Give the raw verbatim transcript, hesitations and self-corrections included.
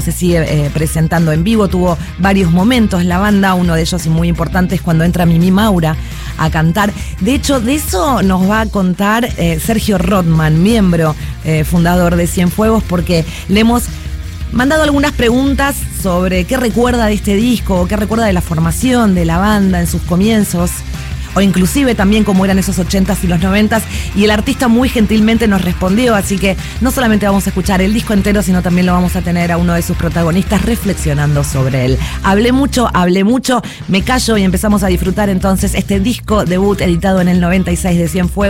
se sigue eh, presentando en vivo, tuvo varios momentos la banda, uno de ellos y muy importante es cuando entra Mimi Maura a cantar. De hecho, de eso nos va a contar eh, Sergio Rothman, miembro eh, fundador de Cienfuegos, porque le hemos mandado algunas preguntas sobre qué recuerda de este disco, qué recuerda de la formación de la banda en sus comienzos, o inclusive también cómo eran esos ochentas y los noventas, y el artista muy gentilmente nos respondió, así que no solamente vamos a escuchar el disco entero, sino también lo vamos a tener a uno de sus protagonistas reflexionando sobre él. Hablé mucho, hablé mucho, me callo y empezamos a disfrutar entonces este disco debut editado en el noventa y seis de Cienfuegos.